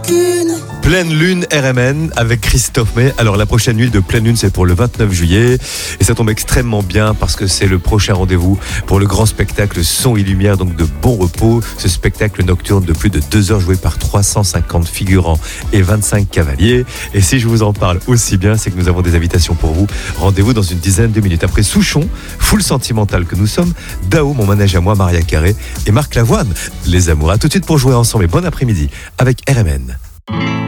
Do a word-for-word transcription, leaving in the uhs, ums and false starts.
lune. Pleine lune R M N avec Christophe May. Alors la prochaine nuit de pleine lune, c'est pour le vingt-neuf juillet et ça tombe extrêmement bien parce que c'est le prochain rendez-vous pour le grand spectacle Son et Lumière, donc de Bon Repos. Ce spectacle nocturne de plus de deux heures joué par trois cent cinquante figurants et vingt-cinq cavaliers. Et si je vous en parle aussi bien, c'est que nous avons des invitations pour vous. Rendez-vous dans une dizaine de minutes. Après Souchon, full sentimental que nous sommes, Dao, mon manager à moi, Maria Carré et Marc Lavoine, les amours. À tout de suite pour jouer ensemble et bon après-midi avec R M N.